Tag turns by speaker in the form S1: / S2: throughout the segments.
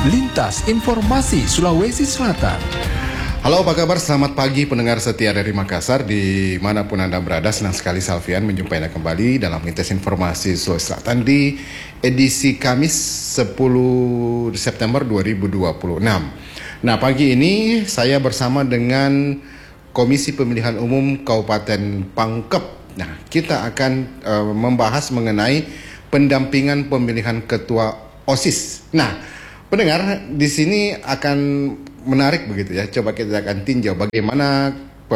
S1: Lintas Informasi Sulawesi Selatan.
S2: Halo, apa kabar? Selamat pagi pendengar setia dari Makassar, dimanapun Anda berada. Senang sekali Salvian menjumpai Anda kembali dalam Lintas Informasi Sulawesi Selatan di edisi Kamis 10 September 2026. Nah, pagi ini saya bersama dengan Komisi Pemilihan Umum Kabupaten Pangkep. Nah, kita akan membahas mengenai pendampingan pemilihan ketua OSIS. Nah, pendengar, di sini akan menarik begitu ya. Coba kita akan tinjau bagaimana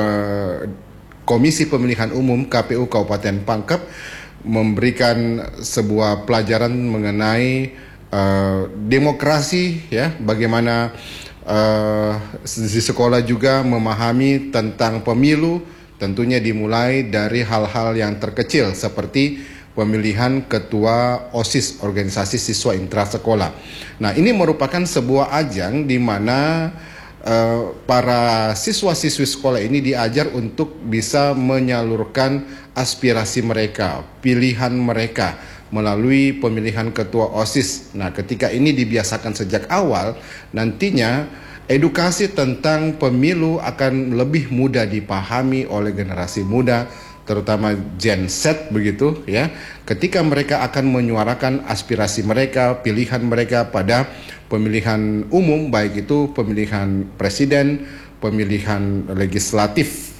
S2: Komisi Pemilihan Umum KPU Kabupaten Pangkep memberikan sebuah pelajaran mengenai demokrasi ya, bagaimana di sekolah juga memahami tentang pemilu, tentunya dimulai dari hal-hal yang terkecil seperti pemilihan ketua OSIS, organisasi siswa intrasekolah. Nah, ini merupakan sebuah ajang di mana para siswa-siswi sekolah ini diajar untuk bisa menyalurkan aspirasi mereka, pilihan mereka melalui pemilihan ketua OSIS. Nah, ketika ini dibiasakan sejak awal, nantinya edukasi tentang pemilu akan lebih mudah dipahami oleh generasi muda, terutama Gen Z begitu ya, ketika mereka akan menyuarakan aspirasi mereka, pilihan mereka pada pemilihan umum, baik itu pemilihan presiden, pemilihan legislatif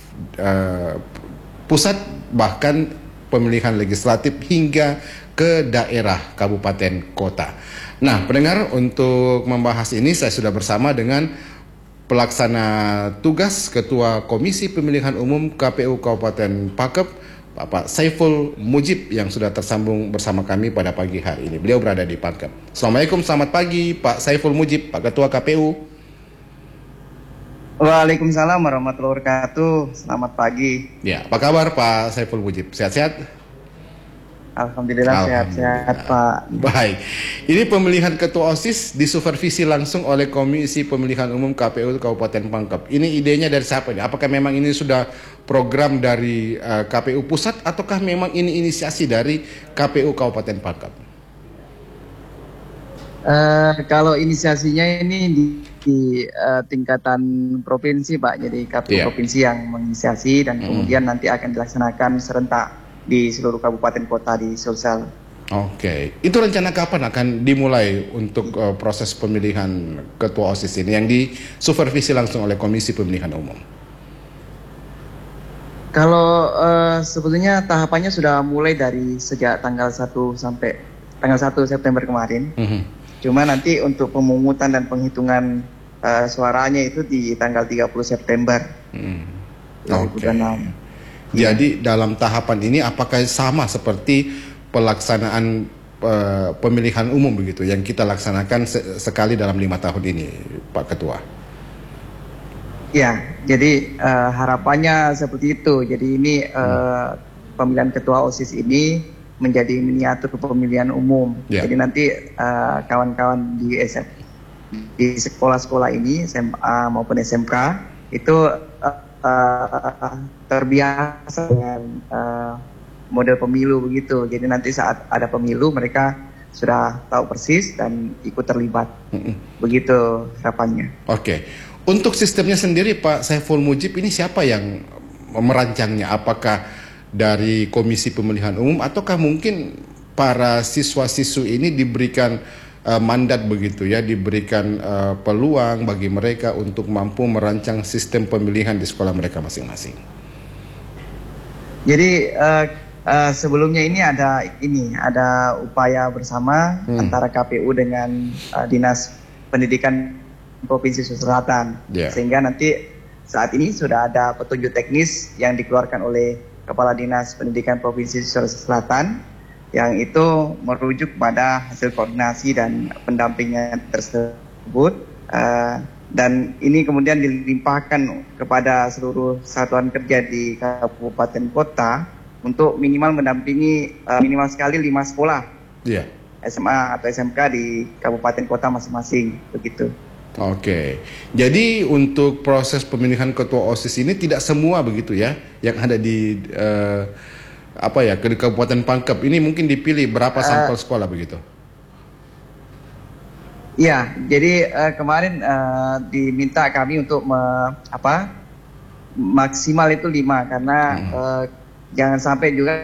S2: pusat, bahkan pemilihan legislatif hingga ke daerah kabupaten kota. Nah, pendengar, untuk membahas ini saya sudah bersama dengan Pelaksana Tugas Ketua Komisi Pemilihan Umum KPU Kabupaten Pangkep, Bapak Saiful Mujib, yang sudah tersambung bersama kami pada pagi hari ini. Beliau berada di Pangkep. Assalamualaikum, selamat pagi Pak Saiful Mujib, Pak Ketua KPU.
S3: Waalaikumsalam warahmatullahi wabarakatuh. Selamat pagi.
S2: Ya, apa kabar Pak Saiful Mujib? Sehat-sehat?
S3: Alhamdulillah sehat-sehat Pak.
S2: Baik, ini pemilihan ketua OSIS disupervisi langsung oleh Komisi Pemilihan Umum KPU Kabupaten Pangkep. Ini idenya dari siapa ini? Apakah memang ini sudah program dari KPU Pusat, ataukah memang ini inisiasi dari KPU Kabupaten Pangkep?
S3: Kalau inisiasinya ini di tingkatan provinsi Pak, jadi KPU provinsi yang menginisiasi dan kemudian nanti akan dilaksanakan serentak di seluruh kabupaten kota di Sulsel.
S2: Oke, itu rencana kapan akan dimulai untuk proses pemilihan ketua OSIS ini yang disupervisi langsung oleh Komisi Pemilihan Umum?
S3: Kalau sebetulnya tahapannya sudah mulai dari sejak tanggal 1 sampai tanggal 1 September kemarin. Cuma nanti untuk pemungutan dan penghitungan suaranya itu di tanggal 30 September 2026.
S2: Jadi dalam tahapan ini apakah sama seperti pelaksanaan pemilihan umum begitu yang kita laksanakan sekali dalam 5 tahun ini, Pak Ketua?
S3: Ya, jadi harapannya seperti itu. Jadi ini pemilihan ketua OSIS ini menjadi miniatur pemilihan umum. Jadi nanti kawan-kawan di sekolah-sekolah ini, SMA maupun SMK, itu terbiasa dengan model pemilu begitu. Jadi nanti saat ada pemilu mereka sudah tahu persis dan ikut terlibat. Begitu harapannya.
S2: Oke. Untuk sistemnya sendiri Pak Saiful Mujib, ini siapa yang merancangnya? Apakah dari Komisi Pemilihan Umum, ataukah mungkin para siswa-siswi ini diberikan mandat begitu ya, diberikan peluang bagi mereka untuk mampu merancang sistem pemilihan di sekolah mereka masing-masing?
S3: Jadi sebelumnya ini ada upaya bersama antara KPU dengan Dinas Pendidikan Provinsi Sulawesi Selatan, sehingga nanti saat ini sudah ada petunjuk teknis yang dikeluarkan oleh Kepala Dinas Pendidikan Provinsi Sulawesi Selatan, yang itu merujuk pada hasil koordinasi dan pendampingnya tersebut, dan ini kemudian dilimpahkan kepada seluruh satuan kerja di kabupaten kota untuk minimal mendampingi minimal sekali 5 sekolah SMA atau SMK di kabupaten kota masing-masing begitu.
S2: Oke, jadi untuk proses pemilihan ketua OSIS ini tidak semua begitu ya yang ada di di Kabupaten Pangkep ini, mungkin dipilih berapa sampel sekolah begitu?
S3: Iya, jadi kemarin diminta kami untuk maksimal itu 5 karena jangan sampai juga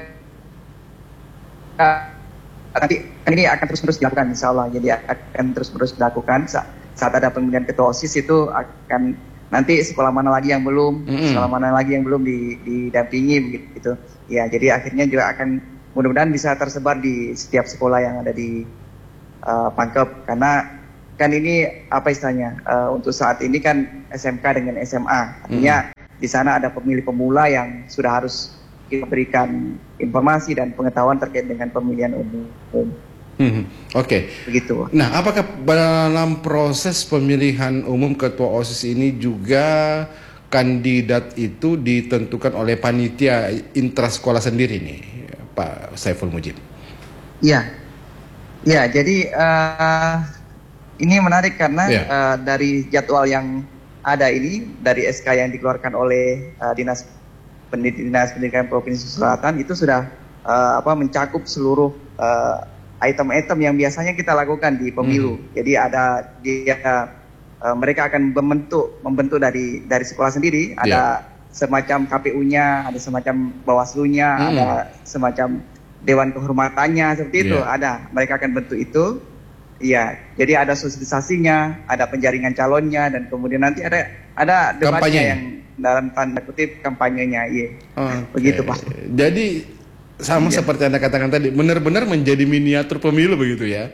S3: nanti ini akan terus-menerus dilakukan insya Allah. Jadi akan terus-menerus dilakukan saat ada pemilihan ketua OSIS itu akan nanti sekolah mana lagi yang belum, sekolah mana lagi yang belum didampingi begitu. Ya, jadi akhirnya juga akan mudah-mudahan bisa tersebar di setiap sekolah yang ada di Pangkep karena kan ini apa istilahnya untuk saat ini kan SMK dengan SMA artinya di sana ada pemilih pemula yang sudah harus kita berikan informasi dan pengetahuan terkait dengan pemilihan umum.
S2: Oke.
S3: Begitu.
S2: Nah, apakah dalam proses pemilihan umum ketua OSIS ini juga kandidat itu ditentukan oleh panitia intrasekolah sendiri nih, Pak Saiful Mujib? Iya,
S3: jadi ini menarik karena dari jadwal yang ada ini, dari SK yang dikeluarkan oleh Dinas Pendidikan Provinsi Selatan itu sudah mencakup seluruh item-item yang biasanya kita lakukan di pemilu. Jadi ada mereka akan membentuk dari sekolah sendiri, ada semacam KPU-nya, ada semacam Bawaslu-nya, ada semacam Dewan Kehormatannya seperti itu, ada. Mereka akan bentuk itu. Iya, jadi ada sosialisasinya, ada penjaringan calonnya, dan kemudian nanti ada debatnya yang dalam tanda kutip kampanyenya, begitu Pak.
S2: Jadi sama seperti Anda katakan tadi, benar-benar menjadi miniatur pemilu begitu ya?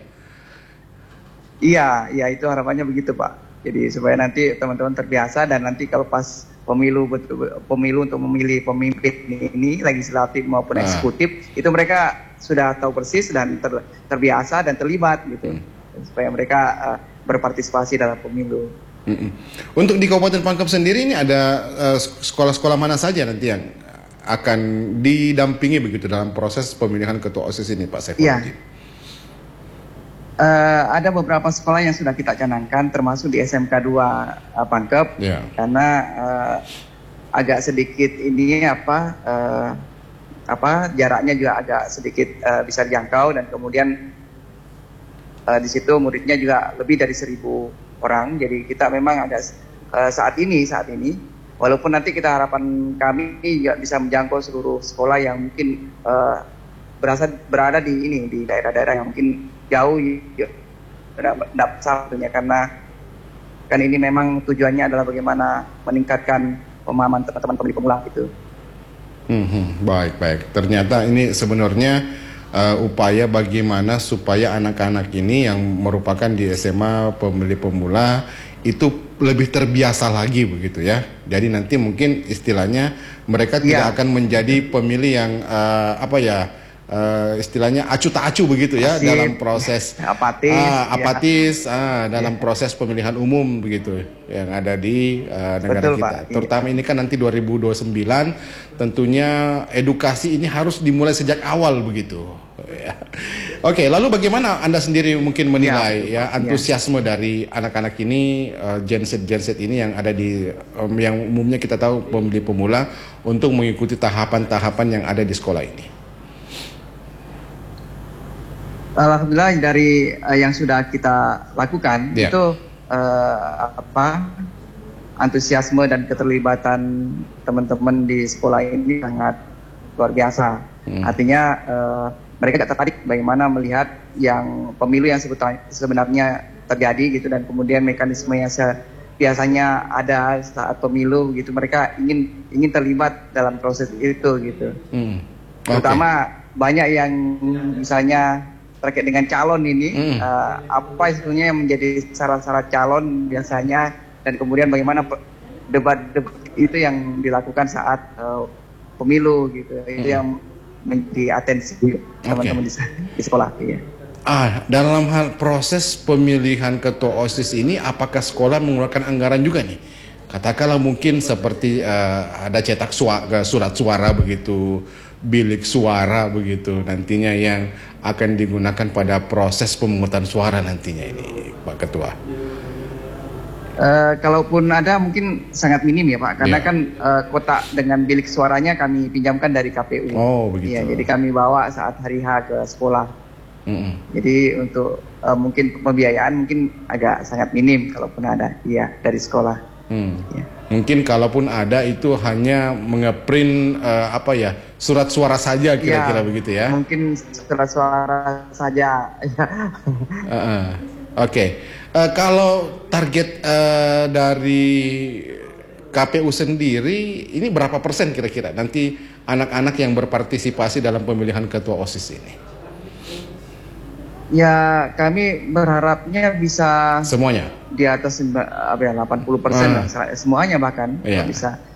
S3: Iya, itu harapannya begitu Pak. Jadi supaya nanti teman-teman terbiasa dan nanti kalau pas pemilu untuk memilih pemimpin ini legislatif maupun eksekutif itu mereka sudah tahu persis dan terbiasa dan terlibat gitu, supaya mereka berpartisipasi dalam pemilu.
S2: Untuk di Kabupaten Pangkep sendiri ini ada sekolah-sekolah mana saja nanti yang akan didampingi begitu dalam proses pemilihan ketua OSIS ini, Pak Saiful?
S3: Ada beberapa sekolah yang sudah kita canangkan, termasuk di SMK 2 Pangkep, karena agak sedikit ini jaraknya juga agak sedikit bisa dijangkau, dan kemudian di situ muridnya juga lebih dari 1.000 orang. Jadi kita memang agak saat ini walaupun nanti kita harapan kami juga bisa menjangkau seluruh sekolah yang mungkin berada di daerah-daerah yang mungkin jauh, tidak satunya, karena kan ini memang tujuannya adalah bagaimana meningkatkan pemahaman teman-teman pemilih pemula itu.
S2: Baik. Ternyata ini sebenarnya upaya bagaimana supaya anak-anak ini yang merupakan di SMA pemilih pemula itu lebih terbiasa lagi begitu ya. Jadi nanti mungkin istilahnya mereka tidak akan menjadi pemilih yang istilahnya acu tak acu begitu ya, dalam proses apatis dalam proses pemilihan umum begitu yang ada di negara kita. Terutama ini kan nanti 2029 tentunya edukasi ini harus dimulai sejak awal begitu. Oke, lalu bagaimana Anda sendiri mungkin menilai antusiasme dari anak-anak ini, Gen Z ini yang ada di yang umumnya kita tahu pemilih pemula untuk mengikuti tahapan-tahapan yang ada di sekolah ini?
S3: Alhamdulillah dari yang sudah kita lakukan itu antusiasme dan keterlibatan teman-teman di sekolah ini sangat luar biasa. Artinya mereka tertarik bagaimana melihat yang pemilu yang sebenarnya terjadi gitu, dan kemudian mekanisme yang biasanya ada saat pemilu gitu, mereka ingin terlibat dalam proses itu gitu. Terutama banyak yang misalnya terkait dengan calon ini, apa sebetulnya yang menjadi syarat-syarat calon biasanya, dan kemudian bagaimana debat itu yang dilakukan saat pemilu gitu, itu yang menjadi atensi teman-teman di sekolah.
S2: Dalam hal proses pemilihan ketua OSIS ini, apakah sekolah mengeluarkan anggaran juga nih? Katakanlah mungkin seperti ada cetak surat suara begitu, bilik suara begitu nantinya yang akan digunakan pada proses pemungutan suara nantinya ini, Pak Ketua.
S3: Kalaupun ada mungkin sangat minim ya Pak, karena kan kotak dengan bilik suaranya kami pinjamkan dari KPU.
S2: Oh begitu.
S3: Jadi kami bawa saat hari H ke sekolah. Jadi untuk mungkin pembiayaan mungkin agak sangat minim kalaupun ada dari sekolah. Ya.
S2: Mungkin kalaupun ada itu hanya mengeprint surat suara saja kira-kira begitu ya.
S3: Mungkin surat suara saja.
S2: Oke. Kalau target dari KPU sendiri ini berapa persen kira-kira nanti anak-anak yang berpartisipasi dalam pemilihan ketua OSIS ini?
S3: Ya, kami berharapnya bisa
S2: semuanya
S3: di atas 80% semuanya bahkan bisa.